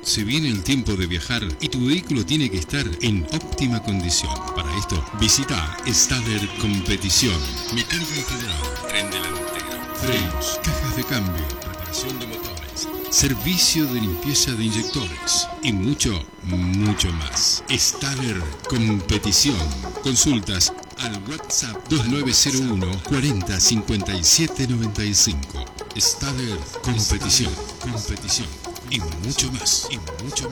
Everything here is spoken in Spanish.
Se viene el tiempo de viajar y tu vehículo tiene que estar en óptima condición. Para esto, visita Stader Competición. Mecánica integral, tren delantero, frenos, cajas de cambio, reparación de motores, servicio de limpieza de inyectores y mucho, mucho más. Stader Competición. Consultas al WhatsApp 2901 40 57 95. Stader Competición y mucho más,